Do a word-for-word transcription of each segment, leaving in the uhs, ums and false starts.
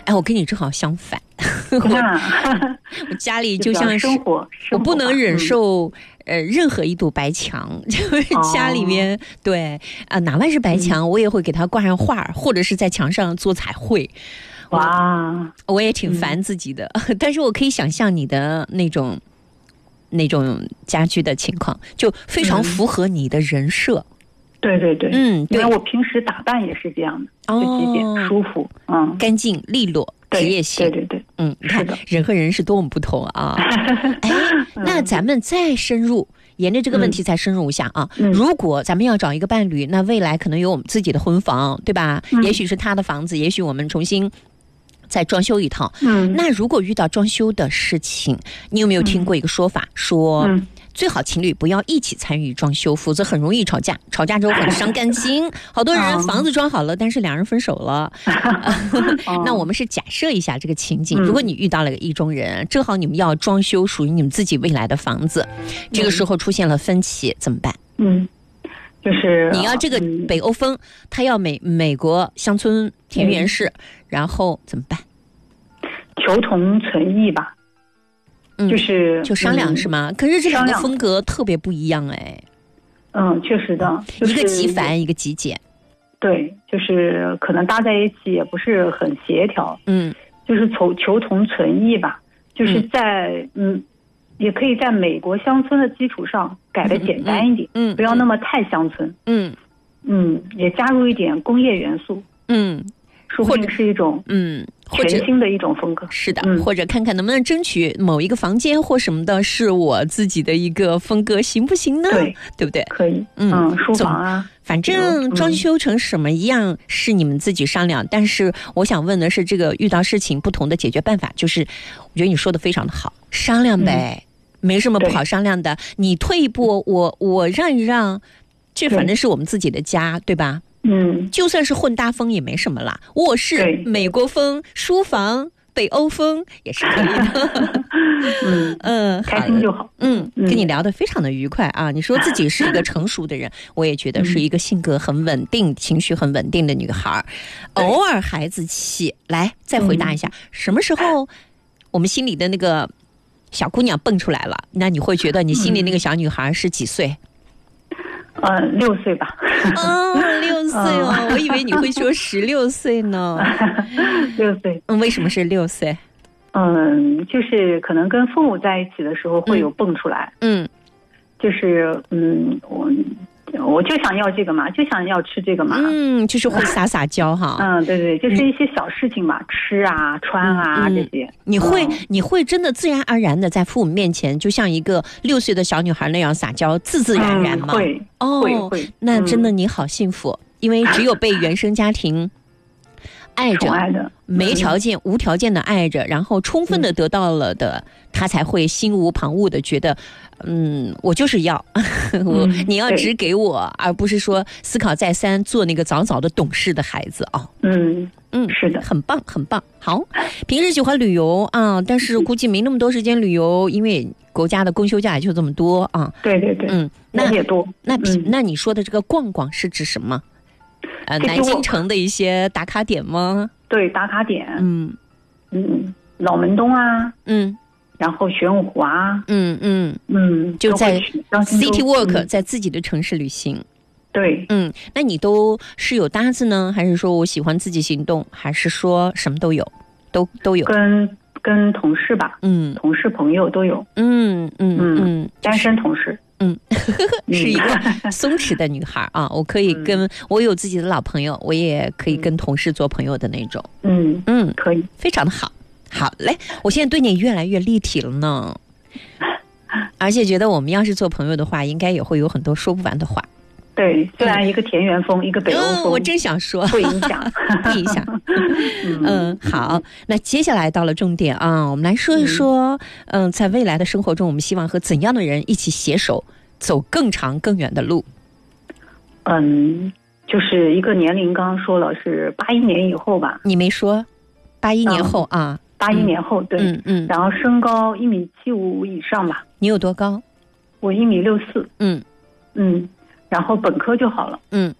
哎，我跟你正好相反，我, 我家里就像是生活， 我不能忍受、嗯、呃任何一堵白墙，就是家里面、哦、对啊、呃，哪怕是白墙、嗯，我也会给它挂上画，或者是在墙上做彩绘。 哇， 我也挺烦自己的、嗯，但是我可以想象你的那种那种家居的情况，就非常符合你的人设。嗯对对对， 嗯， 因为我平时打扮也是这样的，就极简、哦、舒服，嗯， 干净利落，职业性， 对对对， 嗯，你看人和人是多么不同啊！哎，那咱们再深入，沿着这个问题再深入一下啊。嗯、如果咱们要找一个伴侣，那未来可能有我们自己的婚房，对吧？嗯、也许是他的房子，也许我们重新再装修一套。嗯，那如果遇到装修的事情，你有没有听过一个说法，嗯、说？嗯最好情侣不要一起参与装修，否则很容易吵架。吵架之后很伤感情。好多人房子装好了，但是两人分手了。那我们是假设一下这个情景：如果你遇到了个意中人，正好你们要装修属于你们自己未来的房子，这个时候出现了分歧，怎么办？ 嗯，就是你要这个北欧风，他要美美国乡村田园式，然后怎么办？ 求同存异吧。 嗯、 就是就商量是吗、嗯？可是这两个风格特别不一样哎。 嗯，确实的，就是、 一个极繁，一个极简。 对，就是可能搭在一起也不是很协调。 嗯， 就是求求同存异吧，就是在 嗯, 嗯，也可以在美国乡村的基础上改得简单一点， 嗯，嗯不要那么太乡村。 嗯嗯，也加入一点工业元素。 嗯。 说不定是一种嗯全新的一种风格， 是的、嗯，或者看看能不能争取某一个房间或什么的是我自己的一个风格，行不行呢？ 对， 对不对？ 可以，嗯，嗯书房啊， 反正装修成什么样是你们自己商量、嗯。但是我想问的是，这个遇到事情不同的解决办法，就是我觉得你说的非常的好，商量呗，嗯、没什么不好商量的。你退一步，我我让一让，这反正是我们自己的家， 对, 对吧？ 嗯， 就算是混搭风也没什么啦，卧室美国风，书房北欧风也是可以的。 嗯嗯，开心就好。 嗯，跟你聊得非常的愉快啊！你说自己是一个成熟的人，我也觉得是一个性格很稳定、情绪很稳定的女孩，偶尔孩子气。来，再回答一下，什么时候我们心里的那个小姑娘蹦出来了？那你会觉得你心里那个小女孩是几岁？ 呃，六岁吧。 哦，六岁哦、嗯，我以为你会说十六岁呢。 六岁。 嗯，为什么是六岁？ 嗯，就是可能跟父母在一起的时候会有蹦出来。 嗯， 就是嗯，我我就想要这个嘛，就想要吃这个嘛。 嗯，就是会撒撒娇哈。 嗯，对对，就是一些小事情嘛，吃啊、穿啊、嗯、这些。 你会、嗯、你会真的自然而然的在父母面前，就像一个六岁的小女孩那样撒娇，自自然然吗？ 嗯、会哦， 会会。 那真的你好幸福，嗯、因为只有被原生家庭爱着、 爱的没条件、嗯、无条件的爱着，然后充分的得到了的，他、嗯、才会心无旁骛的觉得。嗯，我就是要我、嗯，你要只给我，而不是说思考再三，做那个早早的懂事的孩子啊。 嗯嗯， 是的， 很棒很棒。好，平时喜欢旅游啊，但是估计没那么多时间旅游，因为国家的公休假也就这么多啊。 对对对， 嗯， 那也多。 那、嗯、那你说的这个逛逛是指什么？呃，南京城的一些打卡点吗？ 对，打卡点。 嗯嗯，老门东啊。 嗯。 然后玄武湖啊， 嗯嗯嗯， 就在 City Walk、 嗯、 在自己的城市旅行。 对， 嗯，那你都是有搭子呢，还是说我喜欢自己行动，还是说什么都有，都都有？ 跟跟同事吧， 嗯， 同事朋友都有， 嗯嗯嗯， 单身同事， 嗯，是一个松弛的女孩啊，我可以跟、嗯、我有自己的老朋友，我也可以跟同事做朋友的那种。 嗯嗯， 可以， 非常的好。好嘞，我现在对你越来越立体了呢，而且觉得我们要是做朋友的话，应该也会有很多说不完的话。 对，虽然一个田园风，嗯、一个北欧风、 嗯，我真想说， 不影响， 不影响。嗯，好，那接下来到了重点啊，我们来说一说，嗯，在未来的生活中，我们希望和怎样的人一起携手走更长更远的路？ 嗯，就是一个年龄，刚刚说了是八一年以后吧？ 你没说，八一年后啊。 嗯八一年后，对， 嗯嗯， 然后身高一米七五以上吧。 你有多高？ 我一米六四。 嗯嗯，然后本科就好了。 嗯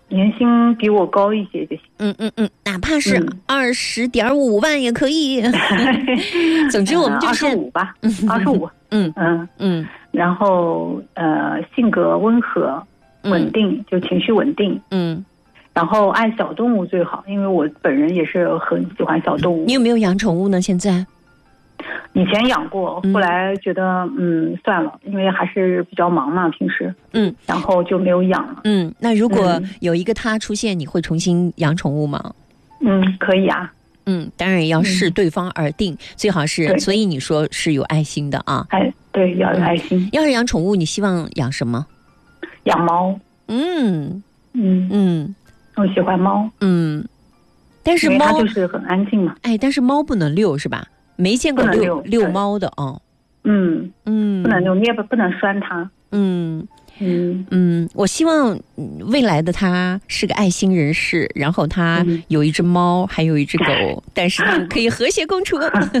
年薪比我高一些就行。 嗯嗯嗯，哪怕是二十点五万也可以。总之我们就是二十五吧，二十五。 嗯嗯嗯， 然后呃，性格温和、稳定，嗯、就情绪稳定。 嗯， 然后爱小动物最好，因为我本人也是很喜欢小动物。 你有没有养宠物呢？现在？ 以前养过，后来觉得 嗯, 嗯算了，因为还是比较忙嘛，平时嗯， 然后就没有养了。 嗯，那如果有一个他出现，嗯、你会重新养宠物吗？ 嗯，可以啊。 嗯，当然要视对方而定，嗯、最好是，所以你说是有爱心的啊。 哎，对，要有爱心。 嗯、要是养宠物，你希望养什么？ 养猫。 嗯嗯嗯， 我喜欢猫。 嗯，但是猫就是很安静嘛。 哎，但是猫不能遛是吧？没见过遛遛猫的哦。 嗯嗯，不能遛，你也不不能拴它。 嗯嗯嗯，我希望未来的他是个爱心人士，然后他有一只猫，还有一只狗，但是他们可以和谐共处。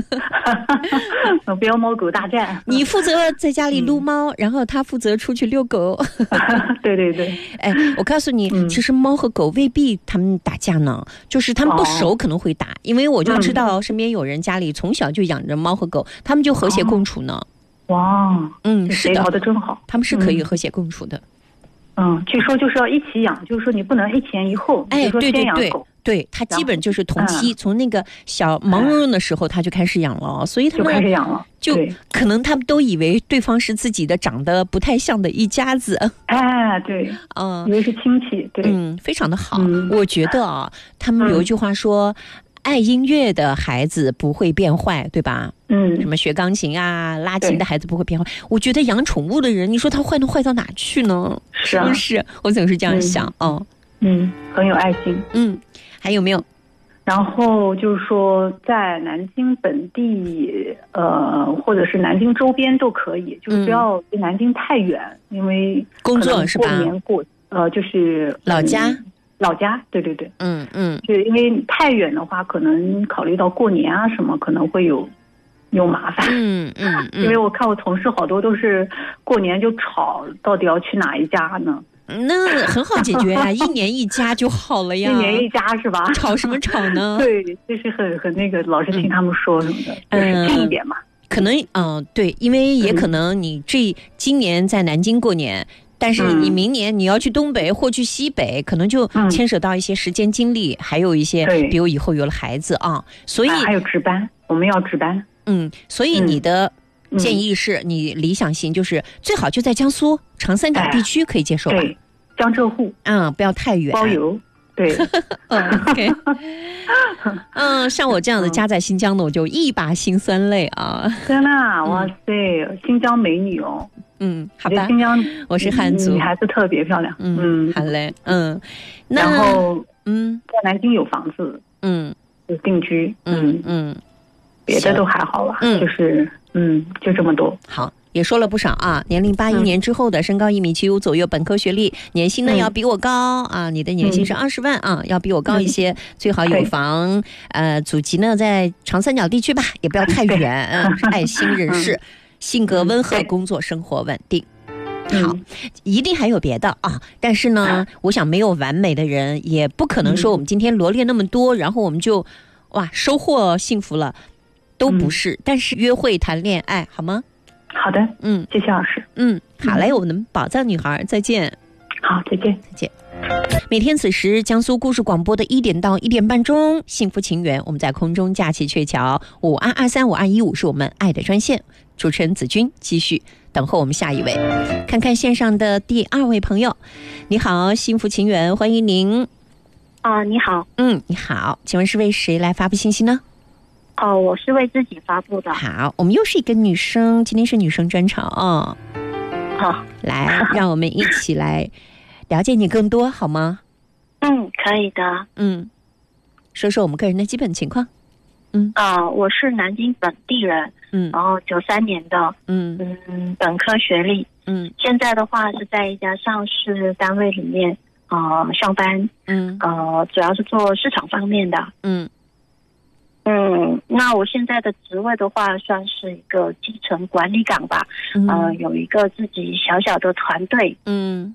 不要猫狗大战。 你负责在家里撸猫，嗯、然后他负责出去遛狗。 对对对。 哎，我告诉你，嗯、其实猫和狗未必他们打架呢，就是他们不熟可能会打，哦、因为我就知道身边有人家里从小就养着猫和狗，他们就和谐共处呢。哦哇， 嗯，是的， 好的真好， 他们是可以和谐共处的。 嗯，据说就是要一起养，就是说你不能一前一后。 哎，对对对，对，他基本就是同期，从那个小毛茸茸的时候他就开始养了，所以他们就开始养了， 就可能他们都以为对方是自己的长得不太像的一家子。 哎，对，嗯，以为是亲戚，对， 嗯，非常的好。嗯、我觉得啊，他们有一句话说。嗯爱音乐的孩子不会变坏，对吧？ 嗯， 什么学钢琴啊、拉琴的孩子不会变坏。我觉得养宠物的人，你说他坏能坏到哪去呢？ 是啊， 是不是？我总是这样想。 嗯、哦，嗯，很有爱心。 嗯，还有没有？ 然后就是说，在南京本地，呃，或者是南京周边都可以，就是不要离南京太远，嗯、因为工作是吧？ 过年过，呃，就是老家。 嗯老家，对对对， 嗯嗯， 就因为太远的话，可能考虑到过年啊什么，可能会有有麻烦。 嗯嗯嗯， 因为我看我同事好多都是过年就吵，到底要去哪一家呢？ 那很好解决啊，一年一家就好了呀。 一年一家是吧？ 吵什么吵呢？ 对，就是很很那个，老是听他们说什么的，嗯、就是近一点嘛。 可能嗯、呃、对，因为也可能你这今年在南京过年。但是你明年你要去东北或去西北，可能就牵扯到一些时间精力，还有一些，比如以后有了孩子啊，所以还有值班，我们要值班。 嗯，所以你的建议是你理想型就是最好就在江苏长三角地区可以接受吧？ 对，江浙沪， 嗯，不要太远， 包邮。对， 嗯 ，OK， 嗯，像我这样的家在新疆的，我就一把辛酸泪啊！ 真的，哇塞，新疆美女哦。 嗯，好吧， 新疆我是汉族， 女孩子特别漂亮。 嗯，好嘞，嗯， 然后嗯， 在南京有房子， 嗯， 有定居， 嗯嗯， 别的都还好吧，就是嗯，就这么多。 好。也说了不少啊，年龄八一年之后的，身高一米七五左右，本科学历，年薪呢、嗯、要比我高啊，你的年薪是二十万啊，要比我高一些，嗯、最好有房，呃，祖籍呢在长三角地区吧，也不要太远，嗯、爱心人士，嗯、性格温和，工作生活稳定。好，一定还有别的啊，但是呢，我想没有完美的人，也不可能说我们今天罗列那么多，然后我们就哇收获幸福了，都不是。嗯、但是约会谈恋爱好吗？ 好的，嗯，谢谢老师， 嗯，好嘞，我们宝藏女孩再见， 好，再见， 再见。每天此时，江苏故事广播的一点到一点半钟，幸福情缘，我们在空中架起鹊桥，五二二三五二一五是我们爱的专线，主持人子君继续等候我们下一位，看看线上的第二位朋友，你好，幸福情缘，欢迎您。 啊、呃，你好， 嗯，你好，请问是为谁来发布信息呢？ 哦，我是为自己发布的。 好，我们又是一个女生，今天是女生专场啊。 好， 来，让我们一起来了解你更多，好吗？ 嗯，可以的。 嗯，说说我们个人的基本情况。嗯， 啊、呃，我是南京本地人， 嗯， 然后九三年的， 嗯嗯，本科学历， 嗯， 现在的话是在一家上市单位里面啊、呃、上班， 嗯， 呃，主要是做市场方面的， 嗯。 嗯，那我现在的职位的话，算是一个基层管理岗吧。嗯、呃，有一个自己小小的团队。 嗯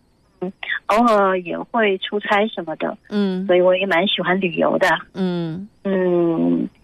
偶尔也会出差什么的， 嗯， 所以我也蛮喜欢旅游的。 嗯嗯，